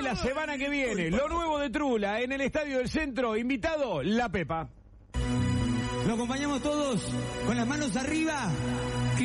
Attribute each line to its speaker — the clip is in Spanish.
Speaker 1: la semana que viene. Lo nuevo de Trula en el Estadio del Centro. Invitado, La Pepa.
Speaker 2: Lo acompañamos todos con las manos arriba.